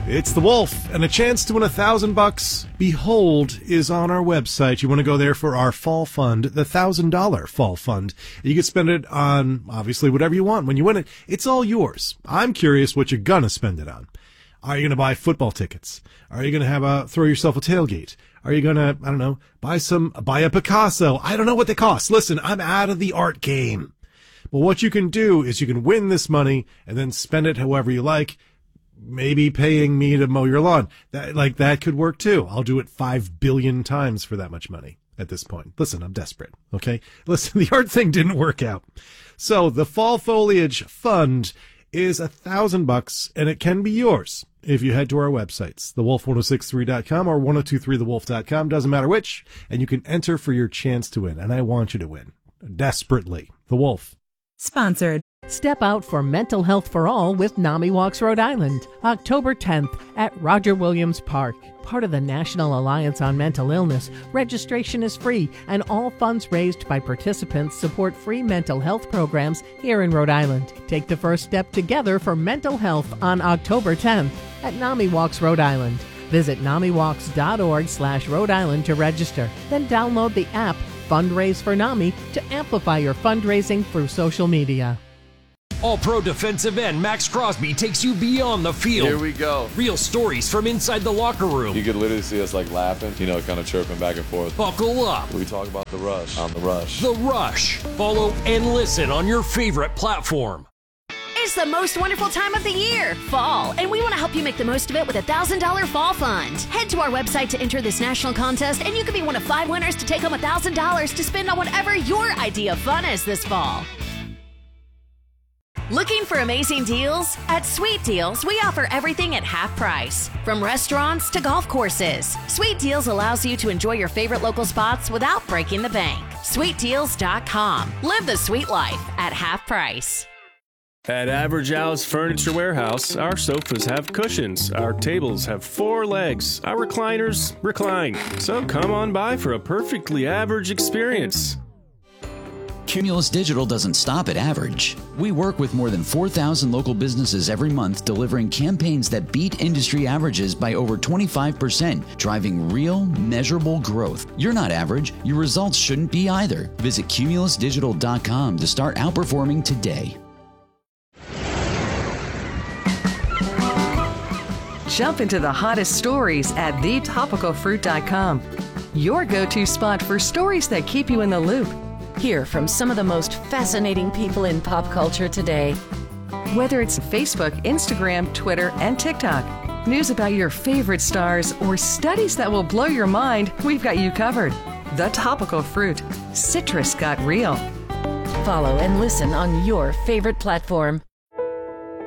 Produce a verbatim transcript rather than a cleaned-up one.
It's the Wolf, and a chance to win a thousand bucks, behold, is on our website. You want to go there for our fall fund, the thousand dollar fall fund. You can spend it on, obviously, whatever you want. When you win it, it's all yours. I'm curious what you're gonna spend it on. Are you gonna buy football tickets? Are you gonna have a, throw yourself a tailgate? Are you gonna, I don't know, buy some, buy a Picasso? I don't know what they cost. Listen, I'm out of the art game. But what you can do is you can win this money and then spend it however you like. Maybe paying me to mow your lawn. That, like, that could work too. I'll do it five billion times for that much money at this point. Listen, I'm desperate. Okay. Listen, the art thing didn't work out. So the fall foliage fund is a thousand bucks and it can be yours if you head to our websites, the wolf ten sixty-three dot com or ten twenty-three the wolf dot com. Doesn't matter which. And you can enter for your chance to win. And I want you to win desperately. The Wolf. Sponsored. Step out for mental health for all with NAMI Walks Rhode Island, October tenth at Roger Williams Park. Part of the National Alliance on Mental Illness, registration is free and all funds raised by participants support free mental health programs here in Rhode Island. Take the first step together for mental health on October tenth at NAMI Walks Rhode Island. Visit namiwalks.org slash Rhode Island to register. Then download the app Fundraise for NAMI to amplify your fundraising through social media. All-Pro defensive end Max Crosby takes you beyond the field. Here we go. Real stories from inside the locker room. You could literally see us like laughing, you know, kind of chirping back and forth. Buckle up. We talk about the rush on the rush. The Rush. Follow and listen on your favorite platform. It's the most wonderful time of the year, fall, and we want to help you make the most of it with a one thousand dollars fall fund. Head to our website to enter this national contest, and you can be one of five winners to take home one thousand dollars to spend on whatever your idea of fun is this fall. Looking for amazing deals? At Sweet Deals, we offer everything at half price. From restaurants to golf courses, Sweet Deals allows you to enjoy your favorite local spots without breaking the bank. sweet deals dot com. Live the sweet life at half price. At Average Al's Furniture Warehouse, our sofas have cushions, our tables have four legs, our recliners recline. So come on by for a perfectly average experience. Cumulus Digital doesn't stop at average. We work with more than four thousand local businesses every month, delivering campaigns that beat industry averages by over twenty-five percent, driving real, measurable growth. You're not average. Your results shouldn't be either. Visit cumulus digital dot com to start outperforming today. Jump into the hottest stories at the topical fruit dot com. Your go-to spot for stories that keep you in the loop. Hear from some of the most fascinating people in pop culture today. Whether it's Facebook, Instagram, Twitter, and TikTok, news about your favorite stars, or studies that will blow your mind, we've got you covered. The Topical Fruit. Citrus got real. Follow and listen on your favorite platform.